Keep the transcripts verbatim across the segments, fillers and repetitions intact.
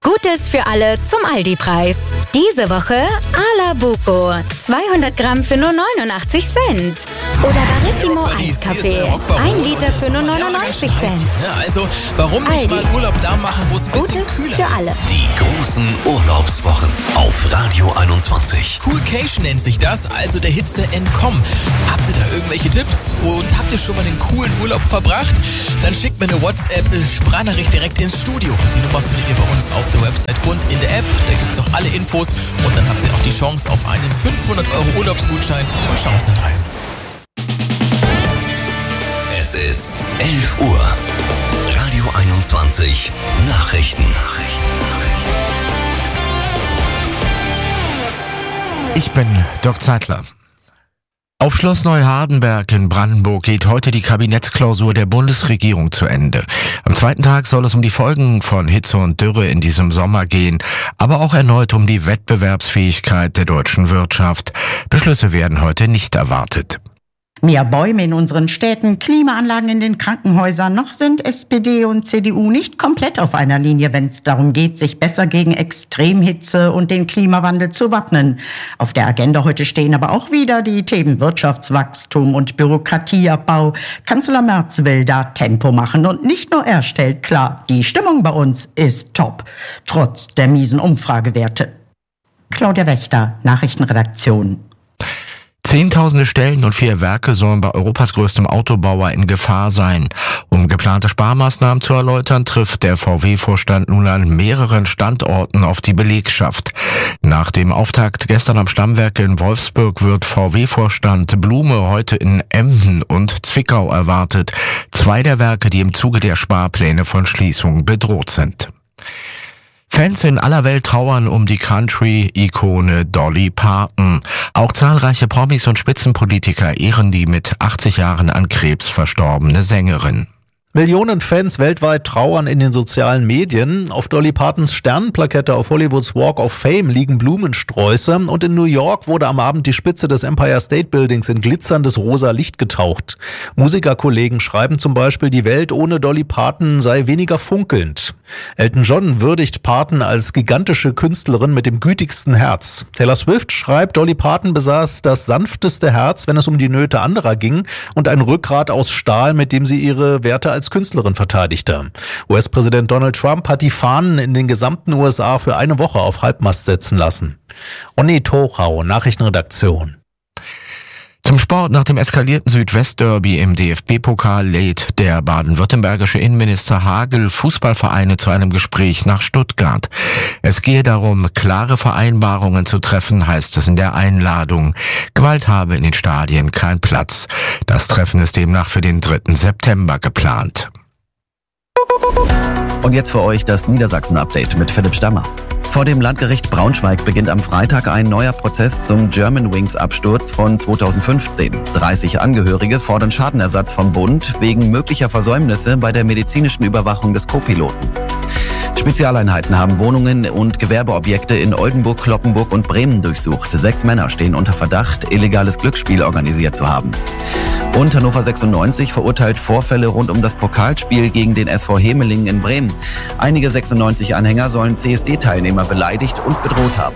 Gutes für alle zum Aldi-Preis. Diese Woche Alabuco. zweihundert Gramm für nur neunundachtzig Cent. Oder Barissimo Eiskaffee. ein Liter für nur neunundneunzig Cent. Ja, also, warum nicht Aldi. mal Urlaub da machen, wo es ein bisschen Gutes kühler für ist? alle. Die großen Urlaubswochen auf Radio einundzwanzig. Coolcation nennt sich das, also der Hitze entkommen. Habt ihr da irgendwelche Tipps und habt ihr schon mal einen coolen Urlaub verbracht? Dann schickt mir eine WhatsApp-Sprachnachricht direkt ins Studio. Die Nummer findet ihr bei uns auf der Website und in der App. Da gibt es auch alle Infos und dann habt ihr auch die Chance auf einen fünfhundert Euro Urlaubsgutschein und Chance in Reisen. Es ist elf Uhr. Radio einundzwanzig Nachrichten. Ich bin Dirk Zeitler. Auf Schloss Neuhardenberg in Brandenburg geht heute die Kabinettsklausur der Bundesregierung zu Ende. Am zweiten Tag soll es um die Folgen von Hitze und Dürre in diesem Sommer gehen, aber auch erneut um die Wettbewerbsfähigkeit der deutschen Wirtschaft. Beschlüsse werden heute nicht erwartet. Mehr Bäume in unseren Städten, Klimaanlagen in den Krankenhäusern. Noch sind S P D und C D U nicht komplett auf einer Linie, wenn es darum geht, sich besser gegen Extremhitze und den Klimawandel zu wappnen. Auf der Agenda heute stehen aber auch wieder die Themen Wirtschaftswachstum und Bürokratieabbau. Kanzler Merz will da Tempo machen und nicht nur er stellt klar, die Stimmung bei uns ist top, trotz der miesen Umfragewerte. Claudia Wächter, Nachrichtenredaktion. Zehntausende Stellen und vier Werke sollen bei Europas größtem Autobauer in Gefahr sein. Um geplante Sparmaßnahmen zu erläutern, trifft der V W-Vorstand nun an mehreren Standorten auf die Belegschaft. Nach dem Auftakt gestern am Stammwerk in Wolfsburg wird V W-Vorstand Blume heute in Emden und Zwickau erwartet. Zwei der Werke, die im Zuge der Sparpläne von Schließung bedroht sind. Fans in aller Welt trauern um die Country-Ikone Dolly Parton. Auch zahlreiche Promis und Spitzenpolitiker ehren die mit achtzig Jahren an Krebs verstorbene Sängerin. Millionen Fans weltweit trauern in den sozialen Medien. Auf Dolly Partons Sternenplakette auf Hollywoods Walk of Fame liegen Blumensträuße und in New York wurde am Abend die Spitze des Empire State Buildings in glitzerndes rosa Licht getaucht. Musikerkollegen schreiben zum Beispiel, die Welt ohne Dolly Parton sei weniger funkelnd. Elton John würdigt Parton als gigantische Künstlerin mit dem gütigsten Herz. Taylor Swift schreibt, Dolly Parton besaß das sanfteste Herz, wenn es um die Nöte anderer ging, und ein Rückgrat aus Stahl, mit dem sie ihre Werte als Künstlerin verteidigte. U S-Präsident Donald Trump hat die Fahnen in den gesamten U S A für eine Woche auf Halbmast setzen lassen. Onni Tochau, Nachrichtenredaktion. Zum Sport: Nach dem eskalierten Südwestderby im D F B-Pokal lädt der baden-württembergische Innenminister Hagel Fußballvereine zu einem Gespräch nach Stuttgart. Es gehe darum, klare Vereinbarungen zu treffen, heißt es in der Einladung. Gewalt habe in den Stadien keinen Platz. Das Treffen ist demnach für den dritten September geplant. Und jetzt für euch das Niedersachsen-Update mit Philipp Stammer. Vor dem Landgericht Braunschweig beginnt am Freitag ein neuer Prozess zum Germanwings-Absturz von zweitausendfünfzehn. dreißig Angehörige fordern Schadenersatz vom Bund wegen möglicher Versäumnisse bei der medizinischen Überwachung des Co-Piloten. Spezialeinheiten haben Wohnungen und Gewerbeobjekte in Oldenburg, Cloppenburg und Bremen durchsucht. Sechs Männer stehen unter Verdacht, illegales Glücksspiel organisiert zu haben. Und Hannover sechsundneunzig verurteilt Vorfälle rund um das Pokalspiel gegen den S V Hemelingen in Bremen. Einige sechsundneunzig-Anhänger sollen C S D-Teilnehmer beleidigt und bedroht haben.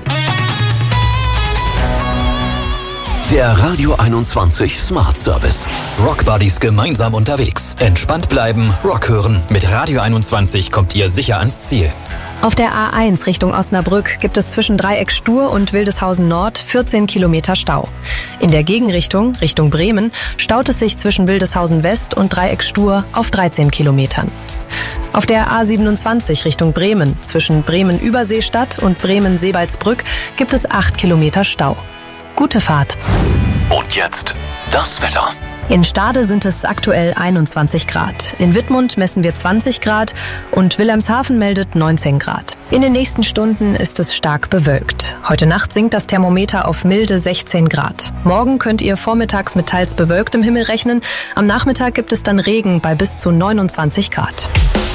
Der Radio einundzwanzig Smart Service. Rock Buddies gemeinsam unterwegs. Entspannt bleiben, Rock hören. Mit Radio einundzwanzig kommt ihr sicher ans Ziel. Auf der A eins Richtung Osnabrück gibt es zwischen Dreieck Stur und Wildeshausen Nord vierzehn Kilometer Stau. In der Gegenrichtung, Richtung Bremen, staut es sich zwischen Wildeshausen West und Dreieck Stur auf dreizehn Kilometern. Auf der A siebenundzwanzig Richtung Bremen, zwischen Bremen-Überseestadt und Bremen-Seebaldsbrück, gibt es acht Kilometer Stau. Gute Fahrt. Und jetzt das Wetter. In Stade sind es aktuell einundzwanzig Grad. In Wittmund messen wir zwanzig Grad und Wilhelmshaven meldet neunzehn Grad. In den nächsten Stunden ist es stark bewölkt. Heute Nacht sinkt das Thermometer auf milde sechzehn Grad. Morgen könnt ihr vormittags mit teils bewölktem Himmel rechnen. Am Nachmittag gibt es dann Regen bei bis zu neunundzwanzig Grad.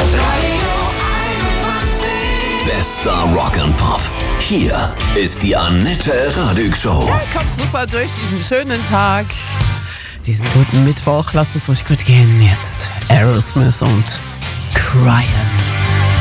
Bester Rock and Pop. Hier ist die Annette Radig Show. Ja, kommt super durch diesen schönen Tag. Diesen guten Mittwoch. Lasst es euch gut gehen. Jetzt Aerosmith und Cryin'.